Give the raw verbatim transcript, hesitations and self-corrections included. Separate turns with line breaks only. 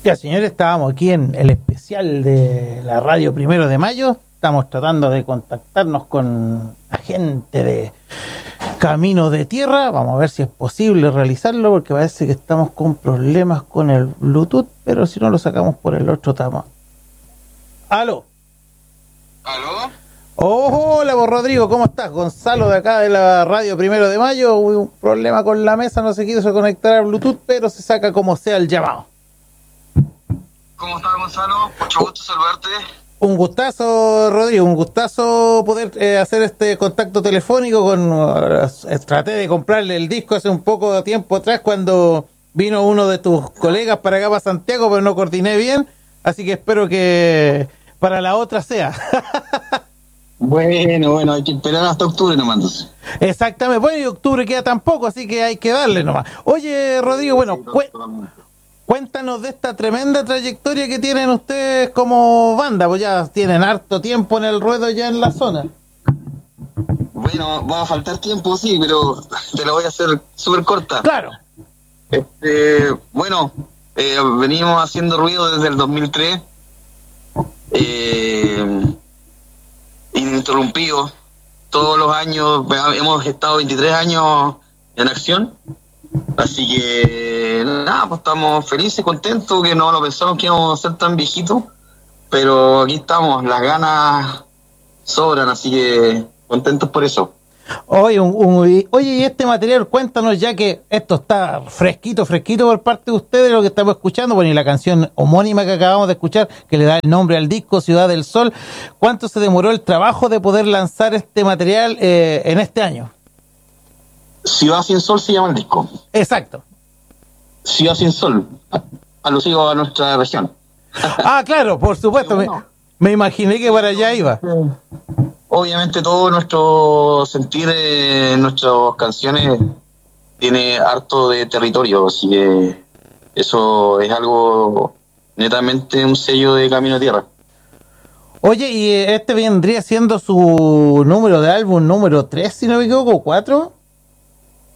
Ya, señores, estábamos aquí en el especial de la radio Primero de Mayo. Estamos tratando de contactarnos con la gente de Camino de Tierra. Vamos a ver si es posible realizarlo, porque parece que estamos con problemas con el Bluetooth, pero si no lo sacamos por el otro tama. ¿Aló?
¿Aló?
Oh, hola, vos, Rodrigo, ¿cómo estás? Gonzalo de acá de la radio Primero de Mayo. Hubo un problema con la mesa, no se quiso conectar al Bluetooth, pero se saca como sea el llamado.
¿Cómo estás, Gonzalo? Mucho gusto saludarte.
Un gustazo, Rodrigo, un gustazo poder eh, hacer este contacto telefónico con... Uh, traté de comprarle el disco hace un poco de tiempo atrás cuando vino uno de tus colegas para acá, para Santiago, pero no coordiné bien, así que espero que para la otra sea.
Bueno, bueno, hay que esperar hasta octubre nomás entonces.
Exactamente, bueno, y octubre queda tan poco, así que hay que darle nomás. Oye, Rodrigo, bueno, cu- cuéntanos de esta tremenda trayectoria que tienen ustedes como banda, pues ya tienen harto tiempo en el ruedo ya en la zona.
Bueno, va a faltar tiempo, sí, pero te la voy a hacer súper corta.
Claro.
Este, bueno, eh, venimos haciendo ruido desde el dos mil tres, eh, ininterrumpido, todos los años, hemos estado veintitrés años en acción, así que nada, pues estamos felices, contentos, que no lo pensamos que íbamos a ser tan viejitos, pero aquí estamos, las ganas sobran, así que contentos por eso.
Oye, un, un, oye, y este material, cuéntanos, ya que esto está fresquito, fresquito por parte de ustedes, lo que estamos escuchando, bueno, y la canción homónima que acabamos de escuchar, que le da el nombre al disco, Ciudad del Sol. ¿Cuánto se demoró el trabajo de poder lanzar este material eh, en este año?
Ciudad sin Sol se llama el disco.
Exacto.
Ciudad sin Sol, alusivo a nuestra región.
Ah, claro, por supuesto, me, me imaginé que para allá iba.
Obviamente todo nuestro sentir en nuestras canciones tiene harto de territorio, así que eso es algo netamente un sello de Camino a Tierra.
Oye, y este vendría siendo su número de álbum número tres, si no me equivoco, cuatro.